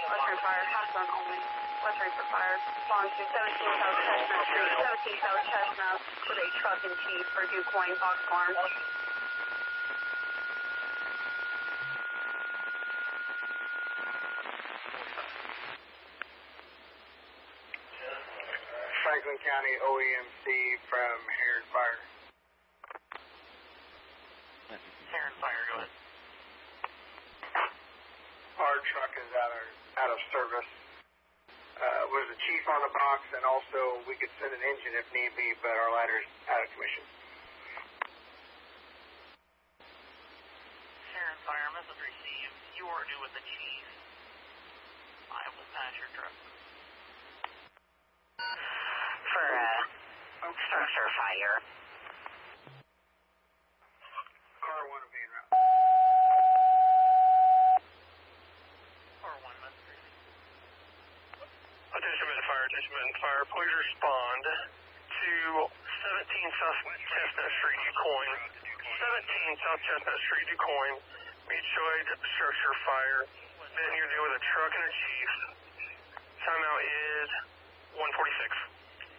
Western Fire, half gun only. Western for fire. Respond to 17 South Chestnut Street, 17 South Chestnut with a truck and chief for DuQuoin Fox Farm. Franklin County OEMC from Heron Fire. Heron Fire, go ahead. Our truck is out of service. Was the chief on the box, and also we could send an engine if need be, but our ladder's out of commission. Heron Fire, message received. You are due with the chief. I will pass your truck. For structure fire. Car 1 will be en route. R1, message received. Attention men fire, please respond to 17 South Chestnut Street, DuQuoin. 17 South Chestnut Street, DuQuoin. Mutual structure fire. Then you're dealing with a truck and a chief. Timeout is 1:46.